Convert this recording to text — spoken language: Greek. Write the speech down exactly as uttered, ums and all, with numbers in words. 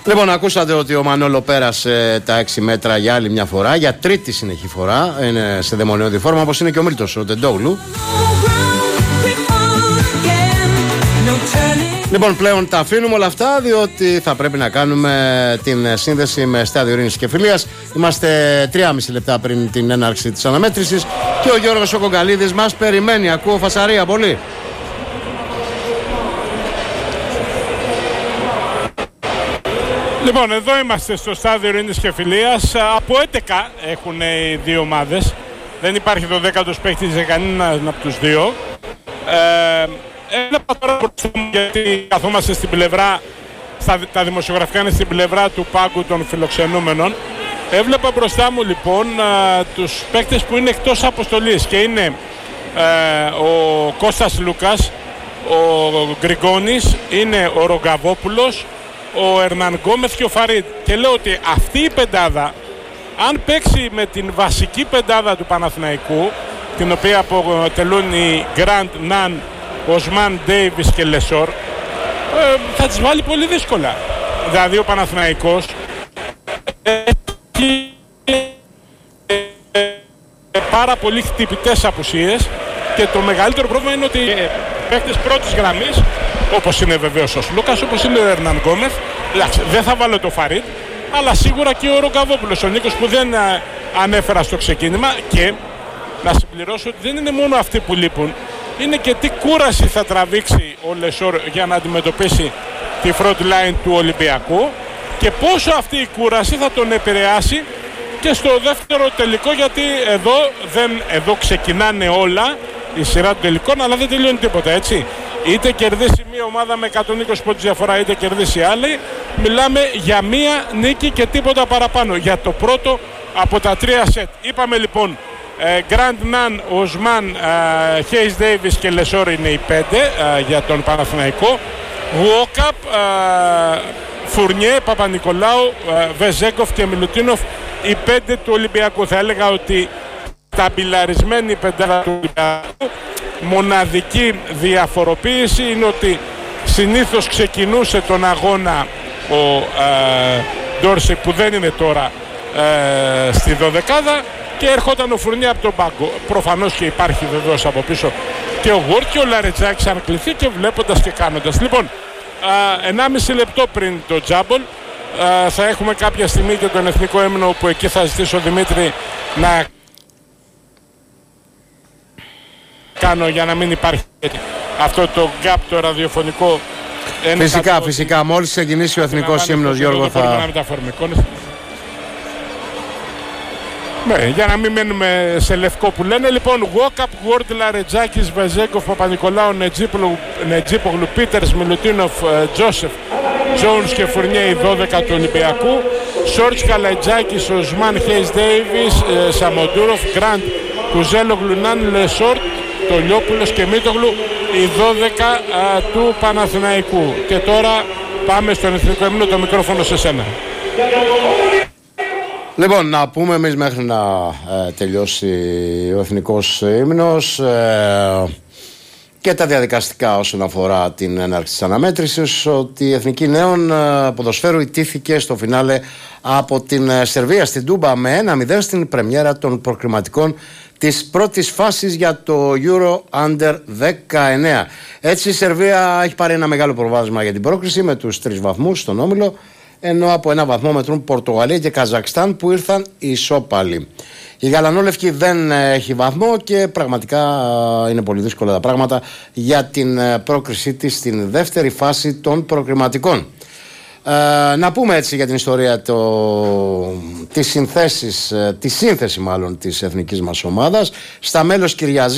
Λοιπόν, ακούσατε ότι ο Μανόλο πέρασε τα έξι μέτρα για άλλη μια φορά, για τρίτη συνεχή φορά. Είναι σε δαιμονιώδη φόρμα, όπως είναι και ο Μίλτος ο Τεντόγλου. Λοιπόν, πλέον τα αφήνουμε όλα αυτά, διότι θα πρέπει να κάνουμε την σύνδεση με Στάδιο Ειρήνης και Φιλίας. Είμαστε τριάμιση λεπτά πριν την έναρξη της αναμέτρησης και ο Γιώργος ο Κογκαλίδης μας περιμένει. Ακούω φασαρία πολύ. Λοιπόν, εδώ είμαστε στο Στάδιο Ειρήνης και Φιλίας. Από έντεκα έχουν οι δύο ομάδες. Δεν υπάρχει το δέκατος παίκτης για κανέναν από τους δύο. Ε, Έλεπα τώρα μπροστά μου, γιατί καθόμαστε στην πλευρά, στα, τα δημοσιογραφικά είναι στην πλευρά του πάγκου των φιλοξενούμενων. Έβλεπα μπροστά μου λοιπόν α, τους παίκτες που είναι εκτός αποστολής και είναι α, ο Κώστας Λούκας, ο Γκριγκόνης, είναι ο Ρογκαβόπουλος, ο Ερνάν Γκόμεθ και ο Φαρίτ. Και λέω ότι αυτή η πεντάδα, αν παίξει με την βασική πεντάδα του Παναθηναϊκού, την οποία αποτελούν οι Γκραντ, Ναν, Οσμάν, Ντέιβις και Λεσόρ, ε, θα τις βάλει πολύ δύσκολα. Δηλαδή ο Παναθηναϊκός έχει ε, ε, πάρα πολύ χτυπητές απουσίες και το μεγαλύτερο πρόβλημα είναι ότι ε, παίκτες πρώτης γραμμής, όπως είναι βεβαίως ο Σλούκας, όπως είναι ο Ερνάν Γκόμεθ, δεν θα βάλω το Φαρίτ, αλλά σίγουρα και ο Ρογκαβόπουλος, ο Νίκος που δεν α, ανέφερα στο ξεκίνημα. Και να συμπληρώσω ότι δεν είναι μόνο αυτοί που λείπουν, είναι και τι κούραση θα τραβήξει ο Λεσόρ για να αντιμετωπίσει τη front line του Ολυμπιακού και πόσο αυτή η κούραση θα τον επηρεάσει και στο δεύτερο τελικό, γιατί εδώ, δεν, εδώ ξεκινάνε όλα, η σειρά των τελικών, αλλά δεν τελειώνει τίποτα, έτσι. Είτε κερδίσει μία ομάδα με εκατόν είκοσι πόντους διαφορά, είτε κερδίσει άλλη, μιλάμε για μία νίκη και τίποτα παραπάνω για το πρώτο από τα τρία σετ. Είπαμε λοιπόν Γκραντ Ναν, Οσμάν, Χέις Ντέιβις και Λεσόρ είναι οι πέντε uh, για τον Παναθηναϊκό. Γουόκαπ, uh, Φουρνιέ, Παπα-Νικολάου, uh, Βεζέγκοφ και Μιλουτίνοφ οι πέντε του Ολυμπιακού. Θα έλεγα ότι σταμπιλαρισμένη πεντάδα του Ολυμπιακού. Μοναδική διαφοροποίηση είναι ότι συνήθως ξεκινούσε τον αγώνα ο uh, Ντόρσεϊ, που δεν είναι τώρα uh, στη δωδεκάδα, και ερχόταν ο Φουρνιέ από τον πάγκο. Προφανώς και υπάρχει βεβαίως από πίσω και ο Γουόρτ και ο Λαρετζάκης αν κληθεί, και βλέποντας και κάνοντας. Λοιπόν, ενάμιση λεπτό πριν το τζάμπολ α, θα έχουμε κάποια στιγμή και τον εθνικό έμνο, που εκεί θα ζητήσω Δημήτρη να κάνω για να μην υπάρχει αυτό το gap το ραδιοφωνικό. Φυσικά, φυσικά. Μόλις ξεκινήσει ο εθνικός ύμνος, Γιώργο, θα... Ναι, για να μην μένουμε σε λευκό που λένε. Λοιπόν, Γουόκαπ, Γουόρτ, Λαρετζάκης, Βεζέγκοφ, Παπα-Νικολάου, Νετζίπογλου, Πίτερς, Μιλουτίνοφ, Τζόσεφ, Τζόουνς και Φουρνιέ οι δώδεκα του Ολυμπιακού. Σόρτς, Καλατζάκης, Οσμάν, Χέις Ντέιβις, Σαμοντούροφ, Γκραντ, Κουζέλογλου, Ναν, Λεσόρτ, Τολιόπουλος και Μίτογλου οι δώδεκα α, του Παναθηναϊκού. Και τώρα πάμε στον εθνικό ύμνο, το μικρόφωνο σε σένα. Λοιπόν, να πούμε εμείς μέχρι να ε, τελειώσει ο εθνικός ύμνος ε, και τα διαδικαστικά όσον αφορά την έναρξη της αναμέτρησης, ότι η Εθνική Νέων ε, Ποδοσφαίρου ητήθηκε στο φινάλε από την ε, Σερβία στην Τούμπα με ένα μηδέν στην πρεμιέρα των προκριματικών της πρώτης φάσης για το Euro Under δεκαεννέα. Έτσι η Σερβία έχει πάρει ένα μεγάλο προβάδισμα για την πρόκριση με τους τρεις βαθμούς στον όμιλο, ενώ από ένα βαθμό μετρούν Πορτογαλία και Καζακστάν που ήρθαν ισόπαλοι. Η Γαλανόλευκη δεν έχει βαθμό και πραγματικά είναι πολύ δύσκολα τα πράγματα για την πρόκρισή της στην δεύτερη φάση των προκριματικών. Ε, να πούμε έτσι για την ιστορία το, της συνθέσης, τη σύνθεση μάλλον της εθνικής μας ομάδας. Στα μέλος Κυριαζή